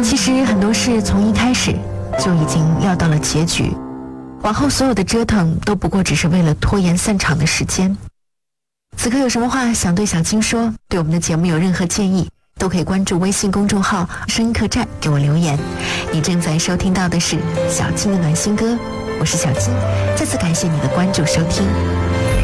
其实很多事从一开始就已经料到了结局，往后所有的折腾都不过只是为了拖延散场的时间。此刻有什么话想对小金说，对我们的节目有任何建议，都可以关注微信公众号声音客栈给我留言。你正在收听到的是小金的暖心歌，我是小金，再次感谢你的关注收听。